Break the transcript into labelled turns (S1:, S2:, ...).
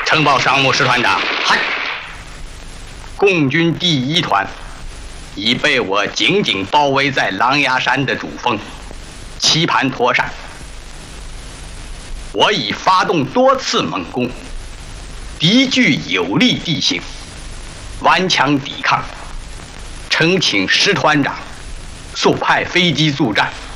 S1: 呈报商务师团长。
S2: 嗨，
S1: 共军第1团已被我紧紧包围在狼牙山的主峰，棋盘妥善。我已发动多次猛攻，敌据有利地形，顽强抵抗。诚请师团长速派飞机助战。